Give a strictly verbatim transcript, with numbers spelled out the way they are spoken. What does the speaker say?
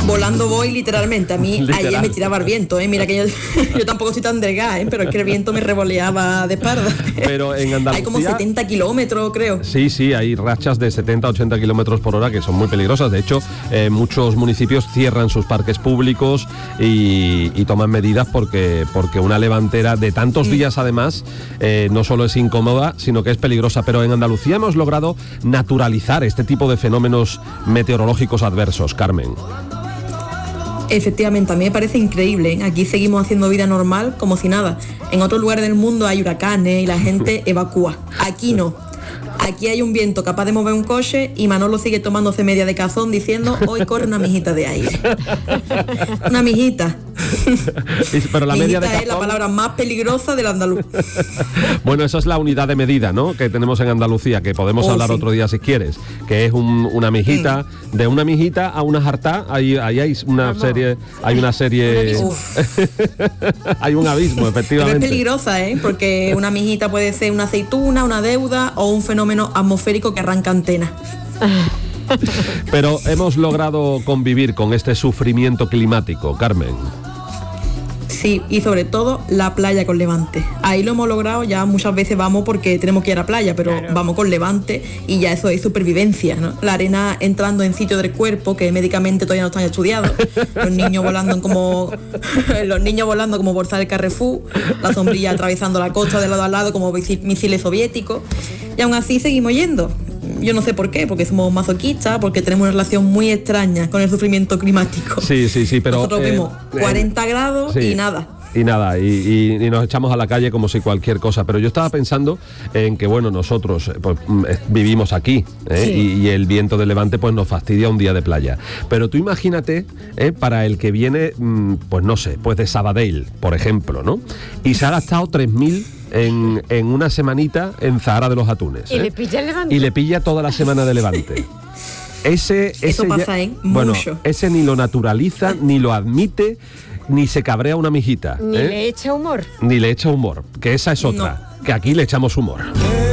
Volando voy literalmente. A mí Literal. ayer me tiraba el viento, ¿eh? Mira que yo, yo tampoco soy tan delgada, ¿eh? Pero es que el viento me revoleaba de espalda. Pero en Andalucía... Hay como setenta kilómetros, creo. Sí, sí, hay rachas de setenta a ochenta kilómetros por hora que son muy peligrosas. De hecho, eh, muchos municipios cierran sus parques públicos y, y toman medidas porque, porque una levantera de tantos mm. días, además, eh, no solo es incómoda, sino que es peligrosa. Pero en Andalucía hemos logrado naturalizar este tipo de fenómenos meteorológicos adversos, Carmen. Efectivamente, a mí me parece increíble, ¿eh? Aquí seguimos haciendo vida normal como si nada. En otros lugares del mundo hay huracanes y la gente evacúa. Aquí no. Aquí hay un viento capaz de mover un coche y Manolo sigue tomándose media de cazón diciendo hoy corre una mijita de aire. Una mijita. Pero la mijita media de cazón es la palabra más peligrosa del andaluz. Bueno, esa es la unidad de medida, ¿no?, que tenemos en Andalucía, que podemos oh, hablar sí. otro día si quieres, que es un, una mijita, mm. de una mijita a una jartá, ahí, ahí hay una Vamos. serie, hay una serie, hay un abismo, efectivamente. Pero es peligrosa, ¿eh?, porque una mijita puede ser una aceituna, una deuda o un fenómeno atmosférico que arranca antenas. Pero hemos logrado convivir con este sufrimiento climático, Carmen. Sí, y sobre todo la playa con levante. Ahí lo hemos logrado, ya muchas veces vamos porque tenemos que ir a la playa, pero claro. vamos con levante y ya eso es supervivencia, ¿no? La arena entrando en sitio del cuerpo que médicamente todavía no están estudiados. Los niños volando como los niños volando como bolsa del Carrefour, la sombrilla atravesando la costa de lado a lado como misiles soviéticos. Y aún así seguimos yendo. Yo no sé por qué, porque somos masoquistas, porque tenemos una relación muy extraña con el sufrimiento climático. Sí, sí, sí, pero... Nosotros eh, vemos cuarenta eh, grados sí. y nada. Y nada, y, y, y nos echamos a la calle como si cualquier cosa. Pero yo estaba pensando en que, bueno, nosotros pues, vivimos aquí, ¿eh? sí. y, y el viento de levante pues nos fastidia un día de playa. Pero tú imagínate, ¿eh? para el que viene, pues no sé, pues de Sabadell, por ejemplo, ¿no? Y se ha gastado tres mil en, en una semanita en Zahara de los Atunes. ¿Y ¿eh? le pilla el levante? Y le pilla toda la semana de levante. Ese, ese Eso pasa, ya, ¿eh? Bueno, mucho. Ese ni lo naturaliza, ni lo admite, ni se cabrea una mijita. Ni ¿eh? le echa humor. Ni le echa humor, que esa es otra, no. que aquí le echamos humor.